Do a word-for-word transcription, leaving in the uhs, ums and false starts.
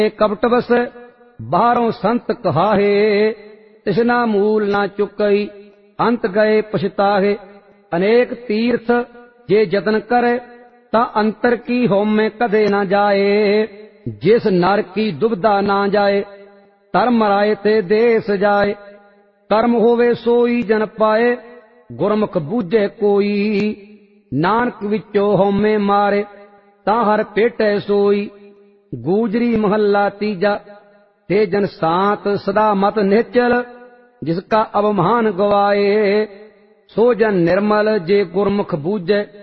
कपट बस बाहरों संत कहाहे, तिसना मूल ना चुकई अंत गए पछताहे। अनेक तीर्थ जे जतन करे, ता अंतर की होमे कदे ना जाए। जिस नर की दुविधा ना जाए, धर्म राय ते देश जाए। कर्म होवे सोई जन पाए, गुरमुख बूझे कोई। नानक विचो होमे मारे, ता हर पेटे सोई। गूजरी महला तीजा, ते जन सांत सदा मत निश्चल। जिसका अवमान गवाए, सो जन निर्मल जे गुरमुख बूझे।